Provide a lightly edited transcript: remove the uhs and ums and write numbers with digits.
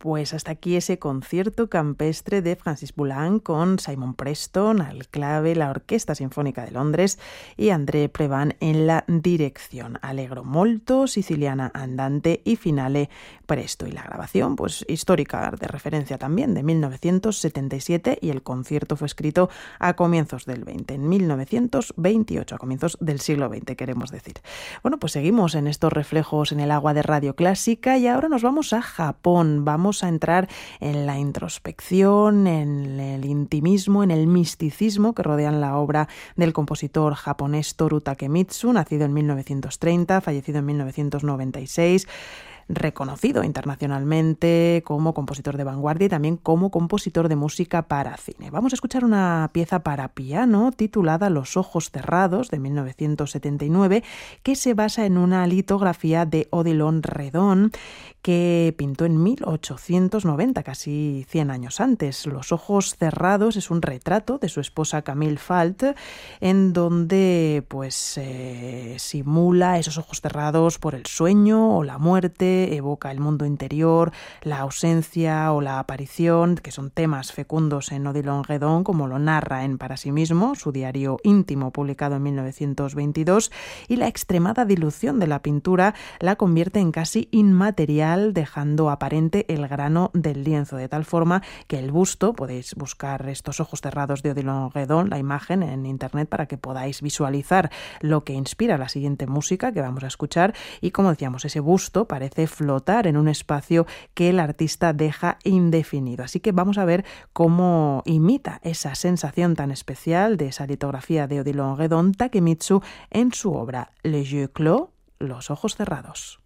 Pues hasta aquí ese concierto campestre de Francis Poulenc con Simon Preston al clave, la Orquesta Sinfónica de Londres y André Previn en la dirección. Allegro molto, siciliana andante y finale presto. Y la grabación, pues histórica, de referencia también, de 1977, y el concierto fue escrito a comienzos del 20, en 1928, a comienzos del siglo XX, queremos decir. Bueno, pues seguimos en estos reflejos en el agua de Radio Clásica y ahora nos vamos a Japón. Vamos a entrar en la introspección, en el intimismo, en el misticismo que rodean la obra del compositor japonés Toru Takemitsu, nacido en 1930, fallecido en 1996. Reconocido internacionalmente como compositor de vanguardia y también como compositor de música para cine. Vamos a escuchar una pieza para piano titulada Los ojos cerrados, de 1979, que se basa en una litografía de Odilon Redon que pintó en 1890, casi 100 años antes. Los ojos cerrados es un retrato de su esposa Camille Falt, en donde pues simula esos ojos cerrados por el sueño o la muerte, evoca el mundo interior, la ausencia o la aparición, que son temas fecundos en Odilon Redon, como lo narra en Para sí mismo, su diario íntimo publicado en 1922, y la extremada dilución de la pintura la convierte en casi inmaterial, dejando aparente el grano del lienzo, de tal forma que el busto, podéis buscar estos ojos cerrados de Odilon Redon, la imagen en internet, para que podáis visualizar lo que inspira la siguiente música que vamos a escuchar, y como decíamos, ese busto parece flotar en un espacio que el artista deja indefinido. Así que vamos a ver cómo imita esa sensación tan especial de esa litografía de Odilon Redon Takemitsu en su obra Les Yeux Clos, los ojos cerrados.